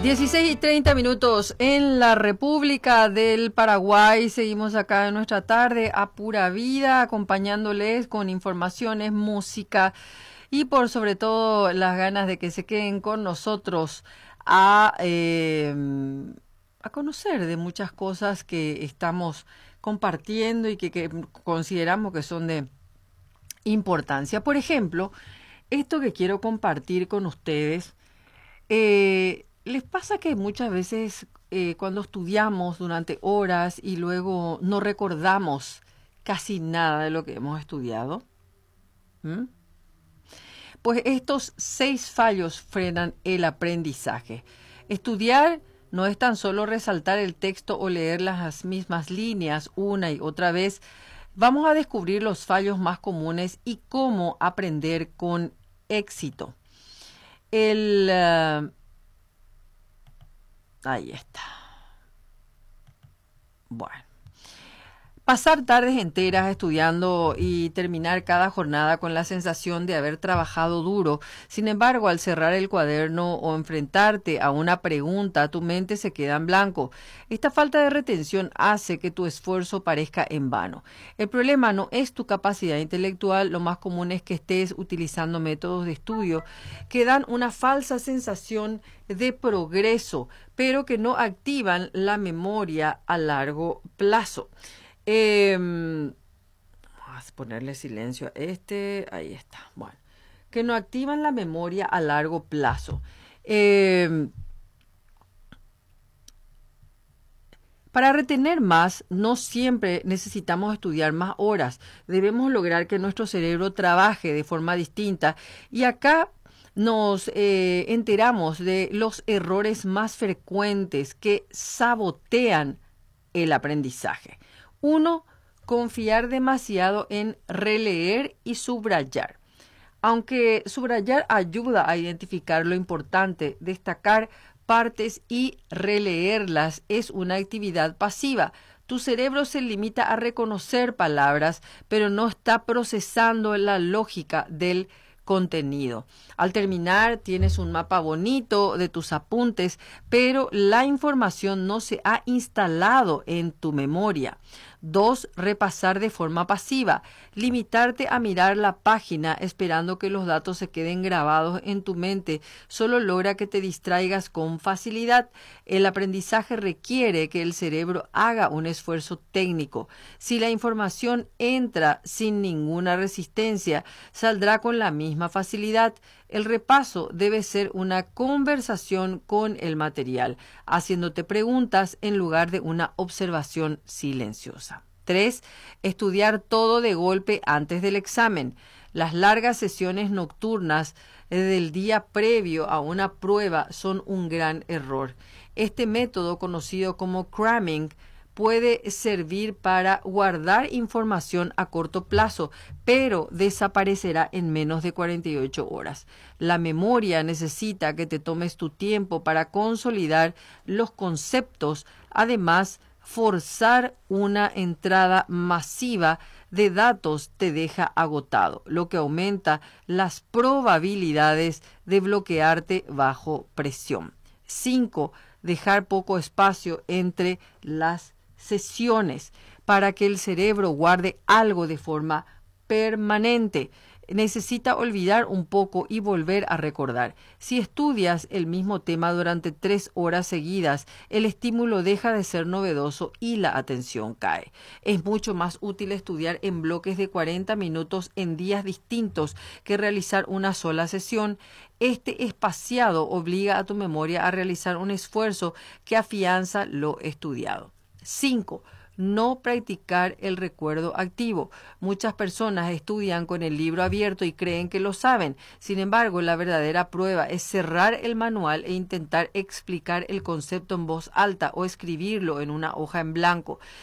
16:30 en la República del Paraguay. Seguimos acá en nuestra tarde a pura vida, acompañándoles con informaciones, música y por sobre todo las ganas de que se queden con nosotros a conocer de muchas cosas que estamos compartiendo y que consideramos que son de importancia. Por ejemplo, esto que quiero compartir con ustedes, ¿les pasa que muchas veces cuando estudiamos durante horas y luego no recordamos casi nada de lo que hemos estudiado? ¿Mm? Pues estos 6 fallos frenan el aprendizaje. Estudiar no es tan solo resaltar el texto o leer las mismas líneas una y otra vez. Vamos a descubrir los fallos más comunes y cómo aprender con éxito. Ahí está. Bueno. Pasar tardes enteras estudiando y terminar cada jornada con la sensación de haber trabajado duro. Sin embargo, al cerrar el cuaderno o enfrentarte a una pregunta, tu mente se queda en blanco. Esta falta de retención hace que tu esfuerzo parezca en vano. El problema no es tu capacidad intelectual, lo más común es que estés utilizando métodos de estudio que dan una falsa sensación de progreso, pero que no activan la memoria a largo plazo. Vamos a ponerle silencio a ahí está. Bueno, que no activan la memoria a largo plazo. Para retener más, no siempre necesitamos estudiar más horas. Debemos lograr que nuestro cerebro trabaje de forma distinta. Y acá nos enteramos de los errores más frecuentes que sabotean el aprendizaje. 1. Confiar demasiado en releer y subrayar. Aunque subrayar ayuda a identificar lo importante, destacar partes y releerlas es una actividad pasiva. Tu cerebro se limita a reconocer palabras, pero no está procesando la lógica del contenido. Al terminar, tienes un mapa bonito de tus apuntes, pero la información no se ha instalado en tu memoria. 2. Repasar de forma pasiva. Limitarte a mirar la página esperando que los datos se queden grabados en tu mente solo logra que te distraigas con facilidad. El aprendizaje requiere que el cerebro haga un esfuerzo técnico. Si la información entra sin ninguna resistencia, saldrá con la misma facilidad. El repaso debe ser una conversación con el material, haciéndote preguntas en lugar de una observación silenciosa. 3. Estudiar todo de golpe antes del examen. Las largas sesiones nocturnas del día previo a una prueba son un gran error. Este método, conocido como cramming, puede servir para guardar información a corto plazo, pero desaparecerá en menos de 48 horas. La memoria necesita que te tomes tu tiempo para consolidar los conceptos. Además, forzar una entrada masiva de datos te deja agotado, lo que aumenta las probabilidades de bloquearte bajo presión. 5. Dejar poco espacio entre las sesiones para que el cerebro guarde algo de forma permanente. Necesita olvidar un poco y volver a recordar. Si estudias el mismo tema durante 3 horas seguidas, el estímulo deja de ser novedoso y la atención cae. Es mucho más útil estudiar en bloques de 40 minutos en días distintos que realizar una sola sesión. Este espaciado obliga a tu memoria a realizar un esfuerzo que afianza lo estudiado. 5. No practicar el recuerdo activo. Muchas personas estudian con el libro abierto y creen que lo saben. Sin embargo, la verdadera prueba es cerrar el manual e intentar explicar el concepto en voz alta o escribirlo en una hoja en blanco.